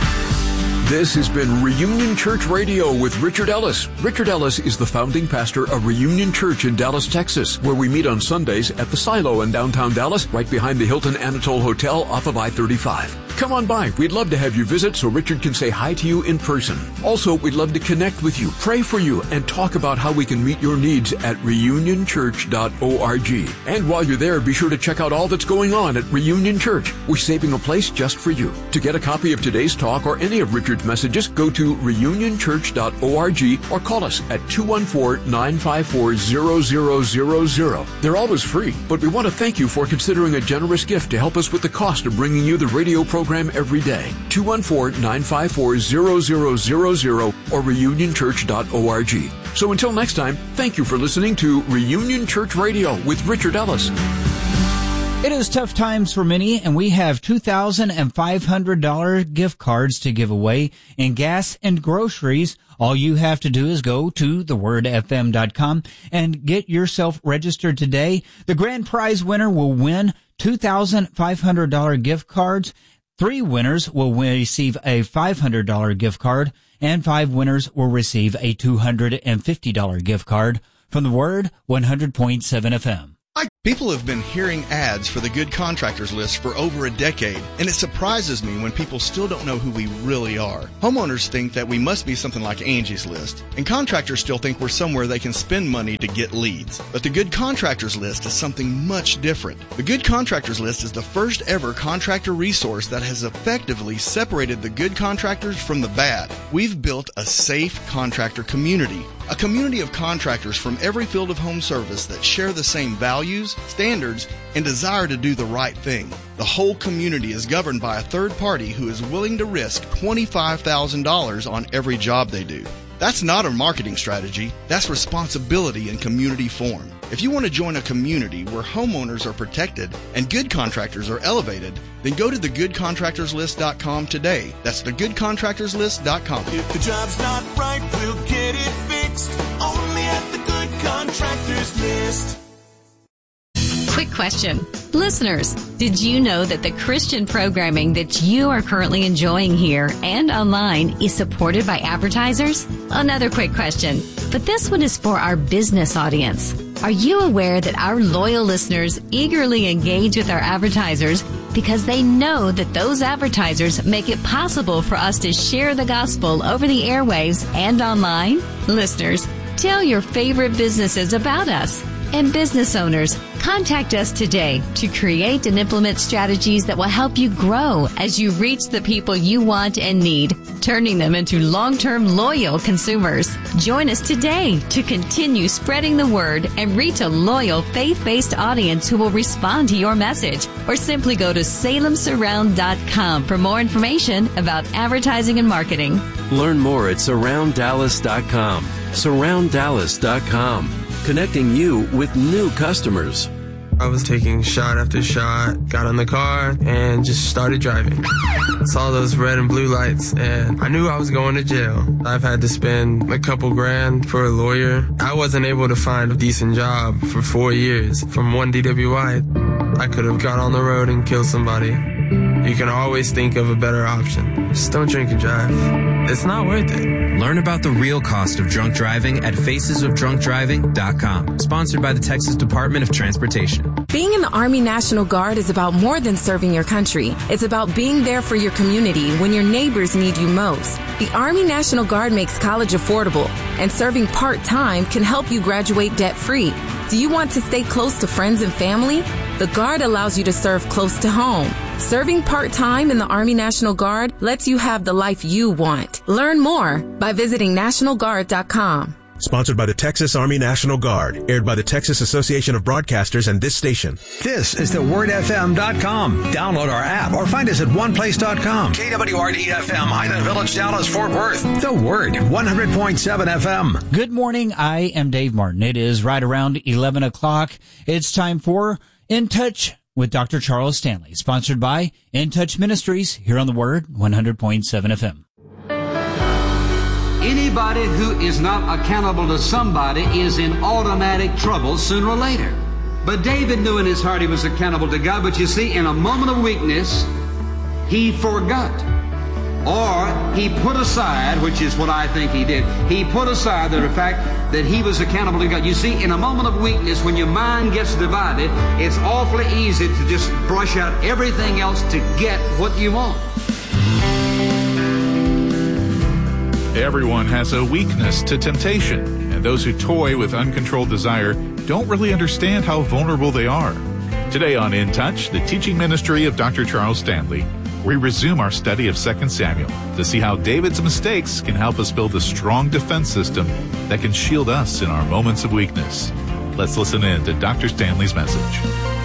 This has been Reunion Church Radio with Richard Ellis. Richard Ellis is the founding pastor of Reunion Church in Dallas, Texas, where we meet on Sundays at the Silo in downtown Dallas, right behind the Hilton Anatole Hotel off of I-35. Come on by. We'd love to have you visit so Richard can say hi to you in person. Also, we'd love to connect with you, pray for you, and talk about how we can meet your needs at reunionchurch.org. And while you're there, be sure to check out all that's going on at Reunion Church. We're saving a place just for you. To get a copy of today's talk or any of Richard's messages, go to reunionchurch.org or call us at 214-954-0000. They're always free, but we want to thank you for considering a generous gift to help us with the cost of bringing you the radio program every day. 214-954-0000 or reunionchurch.org. So until next time, thank you for listening to Reunion Church Radio with Richard Ellis. It is tough times for many, and we have $2,500 gift cards to give away in gas and groceries. All you have to do is go to thewordfm.com and get yourself registered today. The grand prize winner will win $2,500 gift cards. 3 winners will receive a $500 gift card, and 5 winners will receive a $250 gift card from The Word 100.7 FM. People have been hearing ads for the Good Contractors List for over a decade, and it surprises me when people still don't know who we really are. Homeowners think that we must be something like Angie's List, and contractors still think we're somewhere they can spend money to get leads. But the Good Contractors List is something much different. The Good Contractors List is the first ever contractor resource that has effectively separated the good contractors from the bad. We've built a safe contractor community. A community of contractors from every field of home service that share the same values, standards, and desire to do the right thing. The whole community is governed by a third party who is willing to risk $25,000 on every job they do. That's not a marketing strategy. That's responsibility in community form. If you want to join a community where homeowners are protected and good contractors are elevated, then go to thegoodcontractorslist.com today. That's thegoodcontractorslist.com. If the job's not right, we'll get it fixed. Only at the Good Contractors List. Quick question. Listeners, did you know that the Christian programming that you are currently enjoying here and online is supported by advertisers? Another quick question, but this one is for our business audience. Are you aware that our loyal listeners eagerly engage with our advertisers because they know that those advertisers make it possible for us to share the gospel over the airwaves and online? Listeners, tell your favorite businesses about us. And business owners, contact us today to create and implement strategies that will help you grow as you reach the people you want and need, turning them into long-term loyal consumers. Join us today to continue spreading the word and reach a loyal faith-based audience who will respond to your message. Or simply go to salemsurround.com for more information about advertising and marketing. Learn more at surrounddallas.com. Surrounddallas.com. Connecting you with new customers. I was taking shot after shot, got in the car, and just started driving. Saw those red and blue lights, and I knew I was going to jail. I've had to spend a couple grand for a lawyer. I wasn't able to find a decent job for 4 years. From one DWI, I could have got on the road and killed somebody. You can always think of a better option. Just don't drink and drive. It's not worth it. Learn about the real cost of drunk driving at facesofdrunkdriving.com. Sponsored by the Texas Department of Transportation. Being in the Army National Guard is about more than serving your country. It's about being there for your community when your neighbors need you most. The Army National Guard makes college affordable, and serving part-time can help you graduate debt-free. Do you want to stay close to friends and family? The Guard allows you to serve close to home. Serving part-time in the Army National Guard lets you have the life you want. Learn more by visiting NationalGuard.com. Sponsored by the Texas Army National Guard. Aired by the Texas Association of Broadcasters and this station. This is thewordfm.com. Download our app or find us at oneplace.com. KWRD-FM, Highland Village, Dallas, Fort Worth. The Word, 100.7 FM. Good morning. I am Dave Martin. It is right around 11 o'clock. It's time for In Touch with Dr. Charles Stanley, sponsored by In Touch Ministries here on The Word, 100.7 FM. Anybody who is not accountable to somebody is in automatic trouble sooner or later. But David knew in his heart he was accountable to God, but you see, in a moment of weakness, he forgot. Or he put aside, which is what I think he did, he put aside the fact that he was accountable to God. You see, in a moment of weakness, when your mind gets divided, it's awfully easy to just brush out everything else to get what you want. Everyone has a weakness to temptation, and those who toy with uncontrolled desire don't really understand how vulnerable they are. Today on In Touch, the teaching ministry of Dr. Charles Stanley, we resume our study of 2 Samuel to see how David's mistakes can help us build a strong defense system that can shield us in our moments of weakness. Let's listen in to Dr. Stanley's message.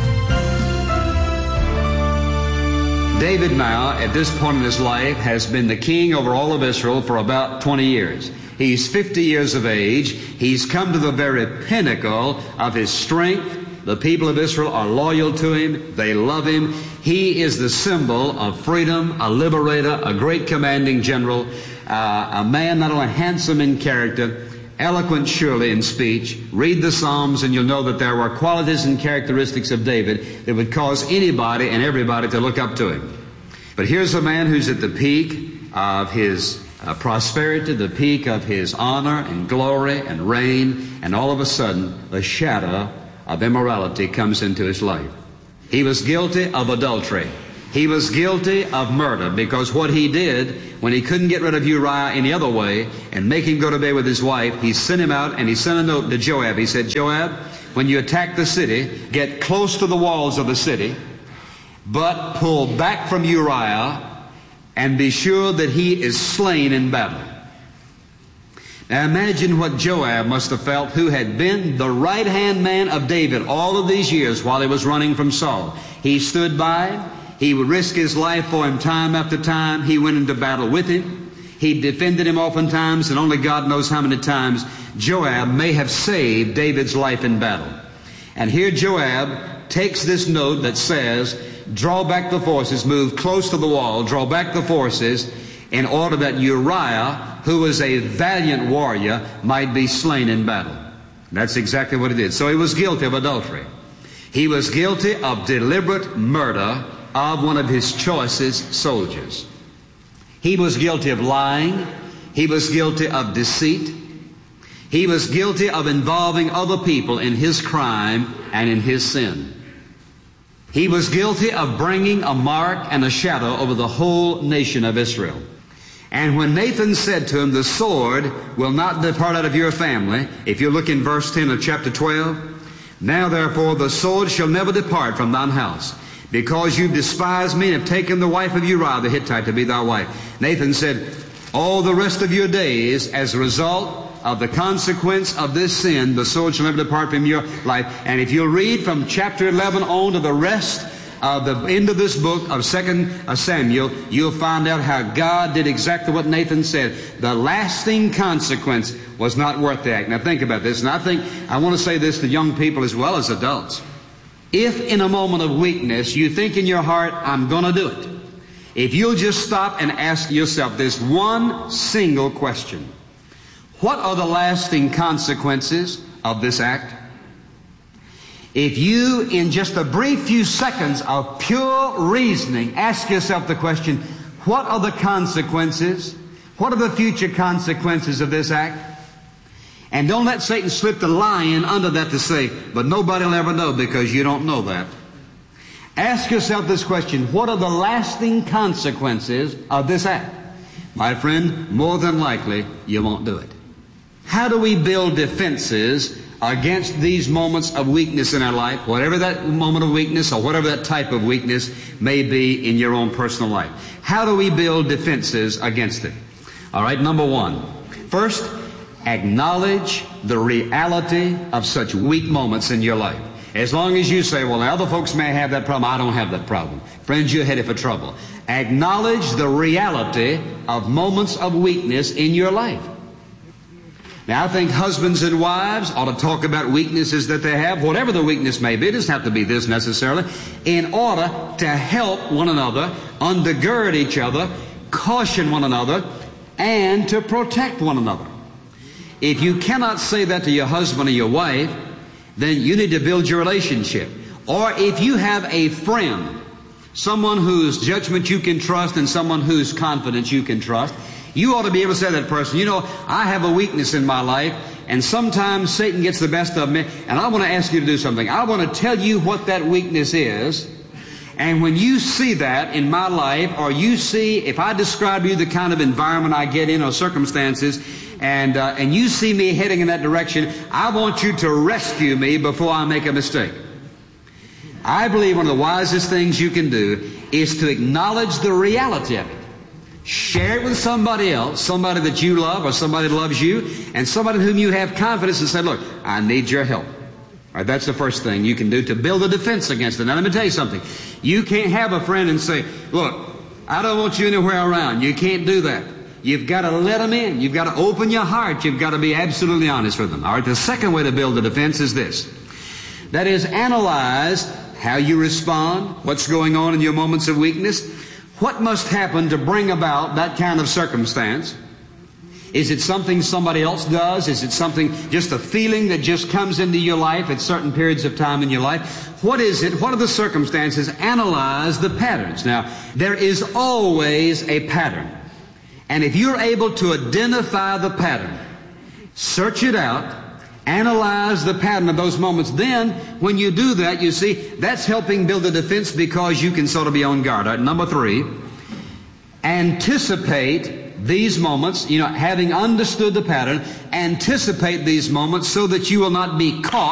David now, at this point in his life, has been the king over all of Israel for about 20 years. He's 50 years of age. He's come to the very pinnacle of his strength, The people of Israel are loyal to him. They love him. He is the symbol of freedom, a liberator, a great commanding general, a man not only handsome in character, eloquent surely in speech. Read the Psalms and you'll know that there were qualities and characteristics of David that would cause anybody and everybody to look up to him. But here's a man who's at the peak of his prosperity, the peak of his honor and glory and reign, and all of a sudden a shadow of immorality comes into his life. He was guilty of adultery. He was guilty of murder, because what he did when he couldn't get rid of Uriah any other way and make him go to bed with his wife, he sent him out and he sent a note to Joab. He said, Joab, when you attack the city, get close to the walls of the city, but pull back from Uriah and be sure that he is slain in battle. Now imagine what Joab must have felt, who had been the right-hand man of David all of these years while he was running from Saul. He stood by him. He would risk his life for him time after time. He went into battle with him. He defended him oftentimes, and only God knows how many times Joab may have saved David's life in battle. And here Joab takes this note that says, draw back the forces, move close to the wall, draw back the forces, in order that Uriah, who was a valiant warrior, might be slain in battle. That's exactly what he did. So he was guilty of adultery. He was guilty of deliberate murder of one of his choicest soldiers. He was guilty of lying. He was guilty of deceit. He was guilty of involving other people in his crime and in his sin. He was guilty of bringing a mark and a shadow over the whole nation of Israel. And when Nathan said to him, the sword will not depart out of your family, if you look in verse 10 of chapter 12, now therefore the sword shall never depart from thine house, because you despise me and have taken the wife of Uriah the Hittite to be thy wife. Nathan said, all the rest of your days, as a result of the consequence of this sin, the sword shall never depart from your life. And if you'll read from chapter 11 on to the rest of the end of this book of 2 Samuel, you'll find out how God did exactly what Nathan said. The lasting consequence was not worth the act. Now think about this, and I want to say this to young people as well as adults. If in a moment of weakness you think in your heart, I'm going to do it, if you'll just stop and ask yourself this one single question: what are the lasting consequences of this act? If you, in just a brief few seconds of pure reasoning, ask yourself the question, what are the consequences? What are the future consequences of this act? And don't let Satan slip the lion under that to say, but nobody will ever know, because you don't know that. Ask yourself this question, what are the lasting consequences of this act? My friend, more than likely, you won't do it. How do we build defenses against these moments of weakness in our life, whatever that moment of weakness or whatever that type of weakness may be in your own personal life? How do we build defenses against it? All right, number one. First, acknowledge the reality of such weak moments in your life. As long as you say, well, other folks may have that problem, I don't have that problem. Friends, you're headed for trouble. Acknowledge the reality of moments of weakness in your life. Now, I think husbands and wives ought to talk about weaknesses that they have, whatever the weakness may be. It doesn't have to be this necessarily, in order to help one another, undergird each other, caution one another, and to protect one another. If you cannot say that to your husband or your wife, then you need to build your relationship. Or if you have a friend, someone whose judgment you can trust and someone whose confidence you can trust, you ought to be able to say to that person, you know, I have a weakness in my life, and sometimes Satan gets the best of me, and I want to ask you to do something. I want to tell you what that weakness is, and when you see that in my life, or you see, if I describe to you the kind of environment I get in or circumstances, and you see me heading in that direction, I want you to rescue me before I make a mistake. I believe one of the wisest things you can do is to acknowledge the reality of it. Share it with somebody else, somebody that you love or somebody that loves you, and somebody whom you have confidence, and say, look, I need your help. All right, that's the first thing you can do to build a defense against it. Now, let me tell you something. You can't have a friend and say, look, I don't want you anywhere around. You can't do that. You've got to let them in. You've got to open your heart. You've got to be absolutely honest with them. All right, the second way to build a defense is this. That is, analyze how you respond, what's going on in your moments of weakness, what must happen to bring about that kind of circumstance. Is it something somebody else does? Is it something, just a feeling that just comes into your life at certain periods of time in your life? What is it? What are the circumstances? Analyze the patterns. Now, there is always a pattern. And if you're able to identify the pattern, search it out, analyze the pattern of those moments, then when you do that, you see, that's helping build a defense because you can sort of be on guard. All right, number 3, anticipate these moments, having understood the pattern, anticipate these moments so that you will not be caught